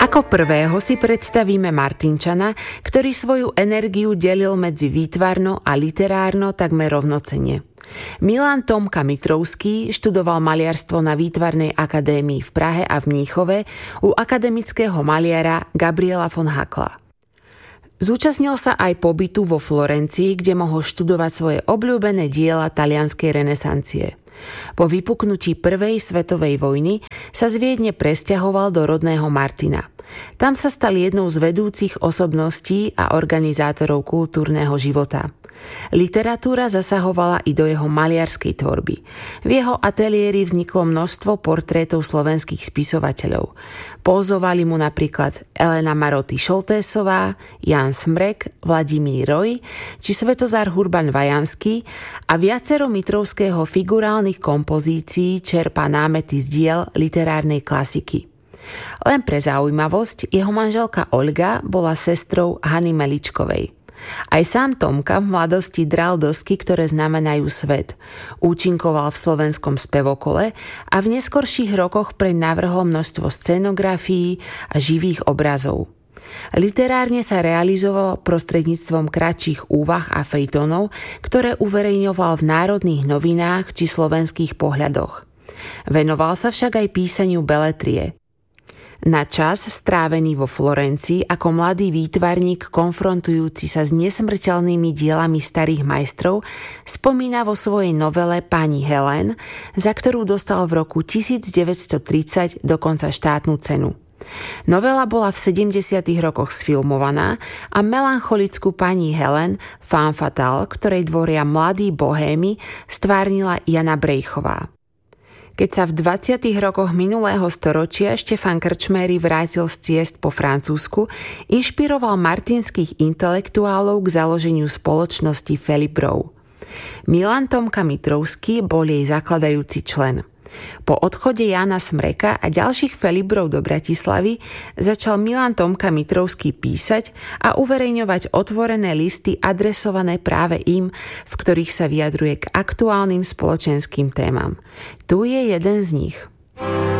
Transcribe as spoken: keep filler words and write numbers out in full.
Ako prvého si predstavíme Martinčana, ktorý svoju energiu delil medzi výtvarno a literárno takmer rovnocenne. Milan Tomka Mitrovský študoval maliarstvo na Výtvarnej akadémii v Prahe a v Mníchove u akademického maliara Gabriela von Hackla. Zúčastnil sa aj pobytu vo Florencii, kde mohol študovať svoje obľúbené diela talianskej renesancie. Po vypuknutí prvej svetovej vojny sa z Viedne presťahoval do rodného Martina. Tam sa stal jednou z vedúcich osobností a organizátorov kultúrneho života. Literatúra zasahovala i do jeho maliarskej tvorby. V jeho ateliéri vzniklo množstvo portrétov slovenských spisovateľov. Pózovali mu napríklad Elena Maroty Šoltésová, Jan Smrek, Vladimír Roj či Svetozár Hurban Vajanský a viacero Mitrovského figurálnych kompozícií čerpá námety z diel literárnej klasiky. Len pre zaujímavosť, jeho manželka Olga bola sestrou Hany Meličkovej. Aj sám Tomka v mladosti dral dosky, ktoré znamenajú svet. Účinkoval v slovenskom spevokole a v neskorších rokoch preň navrhol množstvo scenografií a živých obrazov. Literárne sa realizoval prostredníctvom kratších úvah a fejtonov, ktoré uverejňoval v Národných novinách či Slovenských pohľadoch. Venoval sa však aj písaniu beletrie. Na čas strávený vo Florencii ako mladý výtvarník konfrontujúci sa s nesmrteľnými dielami starých majstrov spomína vo svojej novele Pani Helen, za ktorú dostal v roku devätnásťtridsať dokonca štátnu cenu. Novela bola v sedemdesiatych rokoch sfilmovaná a melancholickú Pani Helen, femme fatale, ktorej dvoria mladí bohémy, stvárnila Jana Brejchová. Keď sa v dvadsiatych rokoch minulého storočia Štefan Krčméry vrátil z ciest po Francúzsku, inšpiroval martinských intelektuálov k založeniu spoločnosti Felibrov. Milan Tomka Mitrovský bol jej zakladajúci člen. Po odchode Jána Smreka a ďalších Felibrov do Bratislavy začal Milan Tomka Mitrovský písať a uverejňovať otvorené listy adresované práve im, v ktorých sa vyjadruje k aktuálnym spoločenským témam. Tu je jeden z nich.